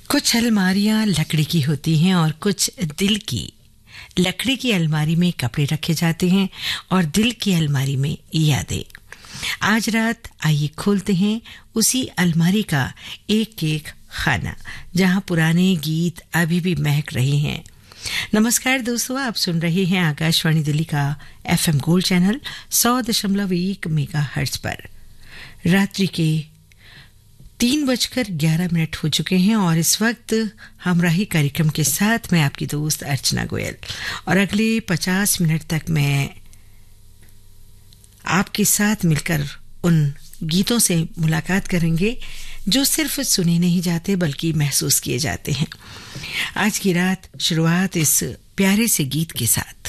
कुछ अलमारियां लकड़ी की होती हैं और कुछ दिल की। लकड़ी की अलमारी में कपड़े रखे जाते हैं और दिल की अलमारी में यादें। आज रात आइए खोलते हैं उसी अलमारी का एक एक खाना जहां पुराने गीत अभी भी महक रहे हैं। नमस्कार दोस्तों, आप सुन रहे हैं आकाशवाणी दिल्ली का एफएम गोल्ड चैनल 100.1 मेगाहर्ट्ज पर। रात्रि के 3:11 हो चुके हैं और इस वक्त हमराही कार्यक्रम के साथ मैं आपकी दोस्त अर्चना गोयल और अगले 50 मिनट तक मैं आपके साथ मिलकर उन गीतों से मुलाकात करेंगे जो सिर्फ सुने नहीं जाते बल्कि महसूस किए जाते हैं। आज की रात शुरुआत इस प्यारे से गीत के साथ।